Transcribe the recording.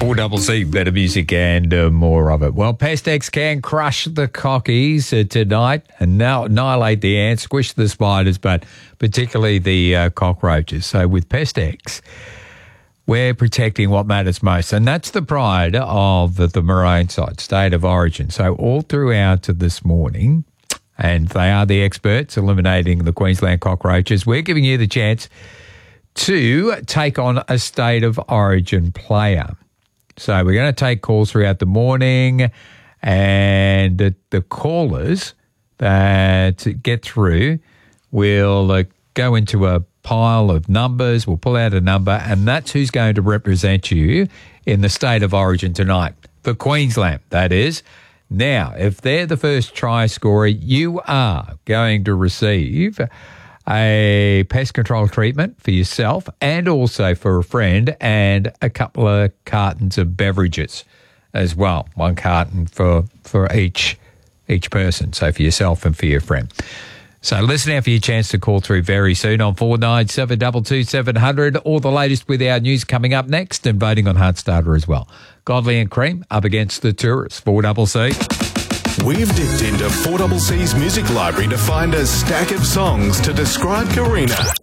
4CC, better music and more of it. Well, Pestex can crush the cockies tonight and now annihilate the ants, squish the spiders, but particularly the cockroaches. So with Pestex, we're protecting what matters most, and that's the pride of the Moraine side, state of origin. So all throughout this morning, and they are the experts eliminating the Queensland cockroaches, we're giving you the chance to take on a state of origin player. So we're going to take calls throughout the morning, and the callers that get through will go into a pile of numbers. We'll pull out a number, and that's who's going to represent you in the state of origin tonight. For Queensland, that is. Now, if they're the first try scorer, you are going to receive a pest control treatment for yourself and also for a friend, and a couple of cartons of beverages as well. One carton for each person, so for yourself and for your friend. So listen out for your chance to call through very soon on 4972 700. All the latest with our news coming up next, and voting on Heartstarter as well. Godley and Cream up against the Tourists. 4CC. We've dipped into 4CC's music library to find a stack of songs to describe Karina.